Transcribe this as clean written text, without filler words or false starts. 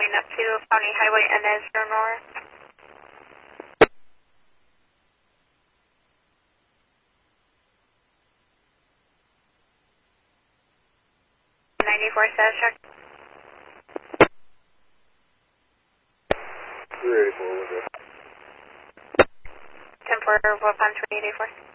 going up to County Highway NS North. 94 status check. 384 window. 10-4, upon 2884.